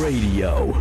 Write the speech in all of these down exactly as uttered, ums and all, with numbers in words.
Radio.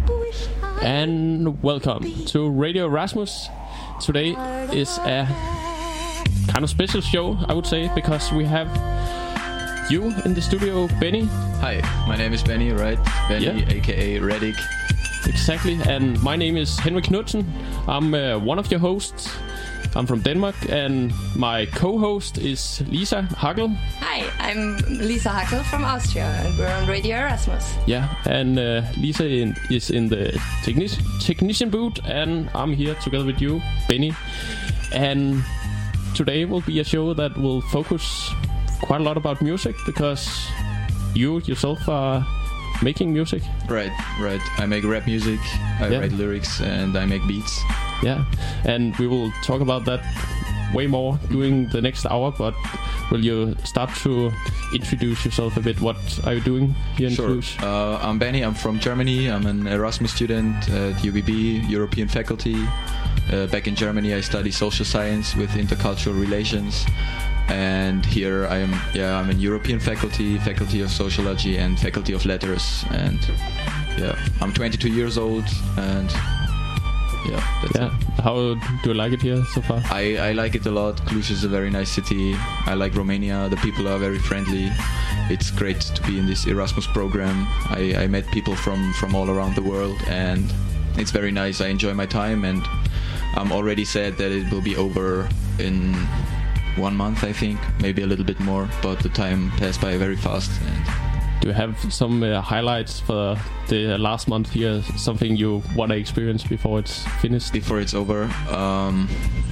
And welcome to Radio Erasmus. Today is a kind of special show, I would say, because we have you in the studio, Benny. Hi, my name is Benny, right? Benny, yeah. aka Reddick. Exactly, and my name is Henrik Knudsen. I'm uh, one of your hosts. I'm from Denmark, and my co-host is Lisa Hackel. Hi, I'm Lisa Hackel from Austria, and we're on Radio Erasmus. Yeah, and uh, Lisa in, is in the technic- technician booth, and I'm here together with you, Benny. And today will be a show that will focus quite a lot about music, because you yourself are making music. Right, right. I make rap music, I yeah. write lyrics, and I make beats. Yeah, and we will talk about that way more during the next hour, but will you start to introduce yourself a bit? What are you doing here in sure. Cluj? Uh, I'm Benny, I'm from Germany. I'm an Erasmus student at U B B, European faculty. Uh, back in Germany I study social science with intercultural relations. And here I am, yeah, I'm in European faculty, faculty of sociology and faculty of letters. And yeah, I'm twenty-two years old, and yeah, that's yeah. it. How do you like it here so far? I, I like it a lot. Cluj is a very nice city. I like Romania. The people are very friendly. It's great to be in this Erasmus program. I, I met people from, from all around the world, and it's very nice. I enjoy my time, and I'm already sad that it will be over in one month, I think, maybe a little bit more, but the time passed by very fast. And do you have some uh, highlights for the last month here? Something you want to experience before it's finished? Before it's over? Um,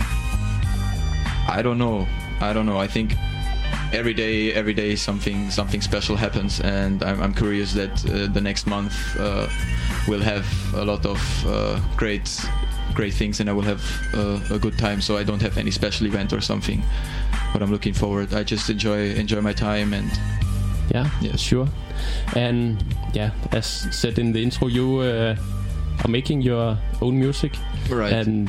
I don't know. I don't know. I think every day, every day something something special happens, and I'm, I'm curious that uh, the next month uh, will have a lot of uh, great great things, and I will have uh, a good time. So I don't have any special event or something, but I'm looking forward. I just enjoy enjoy my time. And yeah, yeah, sure. And yeah, as said in the intro, you uh, are making your own music, right? And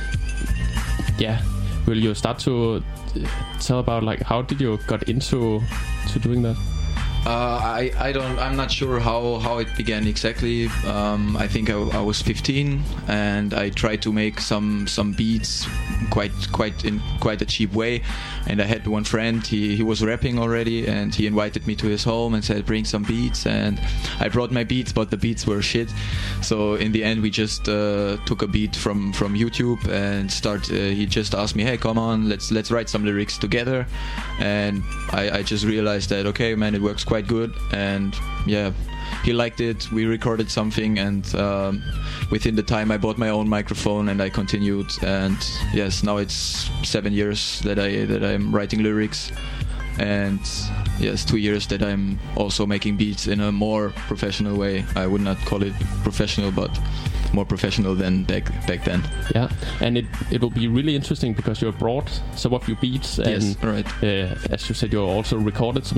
yeah, will you start to tell about like how did you got into to doing that? Uh, I, I don't I'm not sure how, how it began exactly. Um, I think I, I was fifteen, and I tried to make some some beats quite quite in quite a cheap way. And I had one friend, he, he was rapping already, and he invited me to his home and said bring some beats, and I brought my beats, but the beats were shit. So in the end we just uh, took a beat from, from YouTube and start. Uh, he just asked me, hey, come on, let's let's write some lyrics together. And I, I just realized that okay, man, it works quite good. And yeah, he liked it. We recorded something, and um, within the time I bought my own microphone and I continued. And yes, now it's seven years that I that I'm writing lyrics, and yes, two years that I'm also making beats in a more professional way. I would not call it professional, but more professional than back back then. Yeah, and it it will be really interesting because you brought some of your beats, and yes, right. uh, as you said, you also recorded some